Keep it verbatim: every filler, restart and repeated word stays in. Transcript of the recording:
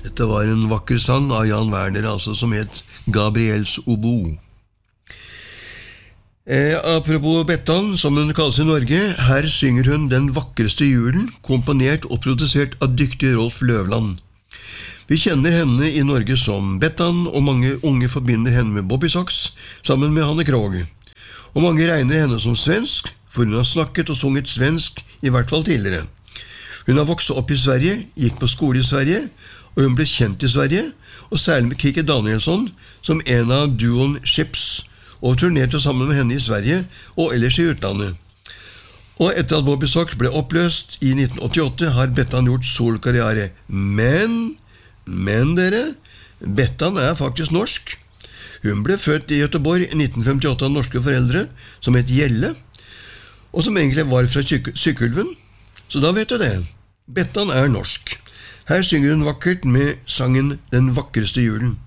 Dette var en vakker sang av Jan Werner, altså, som het Gabriels obo. Eh, apropos Bettan, som hun kalles i Norge, her synger hun Den vakreste julen, komponert og produsert av dyktig Rolf Løvland. Vi kjenner henne i Norge som Bettan, og mange unge forbinder henne med Bobby Sox, sammen med Hanne Krogh. Og mange regner henne som svensk, for hun har snakket og sunget svensk, i hvert fall tidligere. Hun har vokst opp i Sverige, gikk på skole i Sverige, og hun ble kjent i Sverige, og særlig med Kikki Danielsson, som en av duoen Chips, og turnerte sammen med henne i Sverige og ellers i utlandet. Og etter at Bobby Sox ble oppløst i nitten åttiåtte, har Bettan gjort solkarriere. Men, men dere, Bettan er faktisk norsk. Hun ble født i Göteborg i nitten femtiåtte av norske foreldre, som het Gjelle, og som egentlig var fra Sykkylven. Så da vet du det. Bettan er norsk. Her synger hun vakkert med sangen Den vakreste julen.